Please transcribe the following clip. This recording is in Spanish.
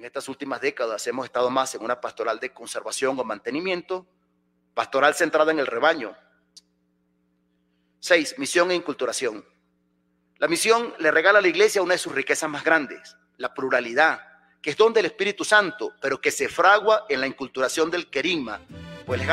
En estas últimas décadas hemos estado más en una pastoral de conservación o mantenimiento, pastoral centrada en el rebaño. 6. Misión e inculturación. La misión le regala a la iglesia una de sus riquezas más grandes, la pluralidad, que es don del Espíritu Santo, pero que se fragua en la inculturación del querigma, pues